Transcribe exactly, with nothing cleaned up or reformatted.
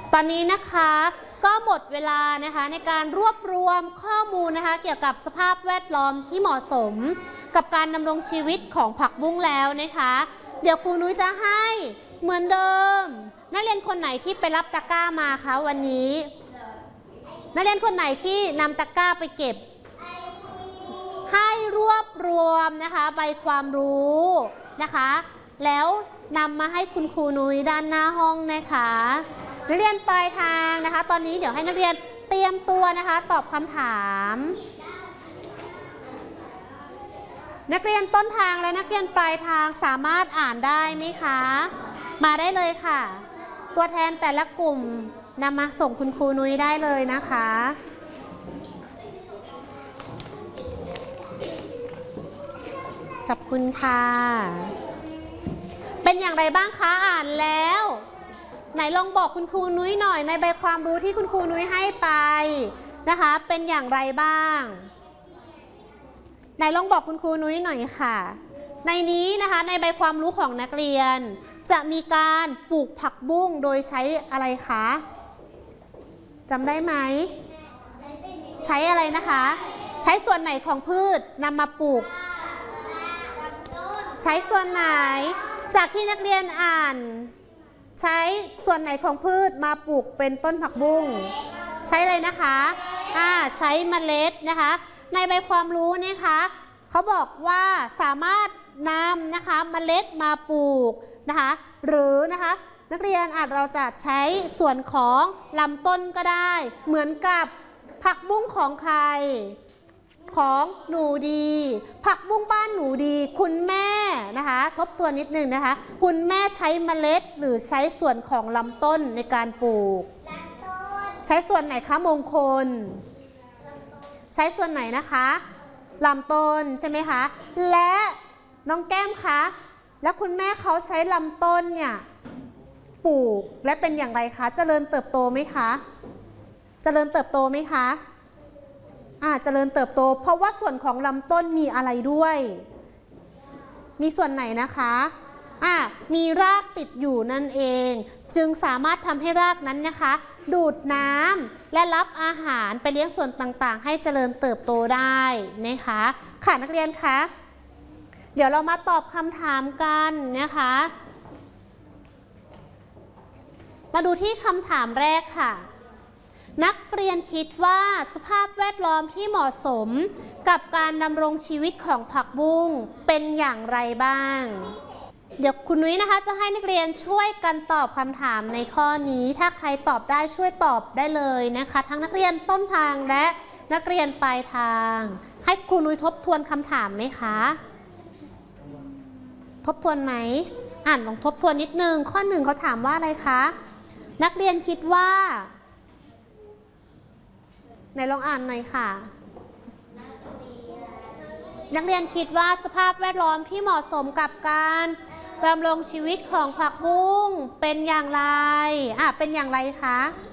ตอนนี้นะคะก็หมดเวลานะคะในการรวบรวมข้อมูลนะคะเกี่ยวกับสภาพแวดล้อมที่เหมาะสมกับการดำรงชีวิตของผักบุ้งแล้วนะคะเดี๋ยวครูนุ้ยจะให้เหมือนเดิมนักเรียนคนไหนที่ไปรับตะกร้ามาคะวันนี้นักเรียนคนไหนที่นำตะกร้าไปเก็บให้รวบรวมนะคะใบความรู้นะคะแล้วนำมาให้คุณครูนุ้ยด้านหน้าห้องนะคะนักเรียนปลายทางนะคะตอนนี้เดี๋ยวให้นักเรียนเตรียมตัวนะคะตอบคำถามนักเรียนต้นทางและนักเรียนปลายทางสามารถอ่านได้ไหมคะมาได้เลยค่ะตัวแทนแต่ละกลุ่มนำมาส่งคุณครูนุ้ยได้เลยนะคะขอบคุณค่ะเป็นอย่างไรบ้างคะอ่านแล้วไหนลองบอกคุณครูนุ้ยหน่อยในใบความรู้ที่คุณครูนุ้ยให้ไปนะคะเป็นอย่างไรบ้างไหนลองบอกคุณครูนุ้ยหน่อยค่ะในนี้นะคะในใบความรู้ของนักเรียนจะมีการปลูกผักบุ้งโดยใช้อะไรคะจำได้ไหมใช้อะไรนะคะใช้ส่วนไหนของพืชนำมาปลูกใช้ส่วนไหนจากที่นักเรียนอ่านใช้ส่วนไหนของพืชมาปลูกเป็นต้นผักบุ้งใช้อะไรนะคะอ่าใช้เมล็ดนะคะในใบความรู้นะคะเขาบอกว่าสามารถนำนะคะเมล็ดมาปลูกนะคะหรือนะคะนักเรียนอาจเราจะใช้ส่วนของลำต้นก็ได้เหมือนกับผักบุ้งของใครของหนูดีผักบุ้งบ้านหนูดีคุณแม่นะคะทบทวนนิดนึงนะคะคุณแม่ใช้เมล็ดหรือใช้ส่วนของลำต้นในการปลูกใช้ส่วนไหนคะมงคลใช้ส่วนไหนนะคะลำต้นใช่ไหมคะและน้องแก้มคะแล้วคุณแม่เขาใช้ลำต้นเนี่ยปลูกและเป็นอย่างไรคะเจริญเติบโตไหมคะเจริญเติบโตไหมคะอ่าเจริญเติบโตเพราะว่าส่วนของลำต้นมีอะไรด้วยมีส่วนไหนนะคะอ่ามีรากติดอยู่นั่นเองจึงสามารถทำให้รากนั้นนะคะดูดน้ำและรับอาหารไปเลี้ยงส่วนต่างๆให้เจริญเติบโตได้นะคะค่ะนักเรียนคะเดี๋ยวเรามาตอบคำถามกันนะคะมาดูที่คำถามแรกค่ะนักเรียนคิดว่าสภาพแวดล้อมที่เหมาะสมกับการดำรงชีวิตของผักบุ้งเป็นอย่างไรบ้างเดี๋ยวคุณนุ้ยนะคะจะให้นักเรียนช่วยกันตอบคำถามในข้อนี้ถ้าใครตอบได้ช่วยตอบได้เลยนะคะทั้งนักเรียนต้นทางและนักเรียนปลายทางให้ครูนุ้ยทบทวนคำถามไหมคะทบทวนไหมอ่านลองทบทวนนิดนึงข้อหนึ่งเขาถามว่าอะไรคะนักเรียนคิดว่าไหนลองอ่านหน่อยค่ะนักเรียนคิดว่าสภาพแวดล้อมที่เหมาะสมกับการดำรงชีวิตของผักบุ้งเป็นอย่างไรอ่ะเป็นอย่างไรคะ